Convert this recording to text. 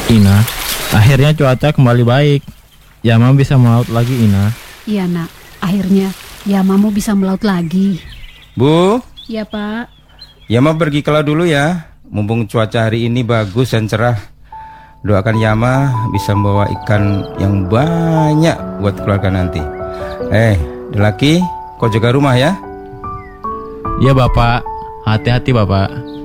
Ina, akhirnya cuaca kembali baik. Yama bisa melaut lagi, Ina. Iya nak, akhirnya Yamamu bisa melaut lagi. Bu, Iya Pak. Yama pergi ke laut dulu ya. Mumpung cuaca hari ini bagus dan cerah. Doakan Yama bisa membawa ikan yang banyak buat keluarga nanti. Laki, kau jaga rumah ya. Iya Bapak, hati-hati Bapak.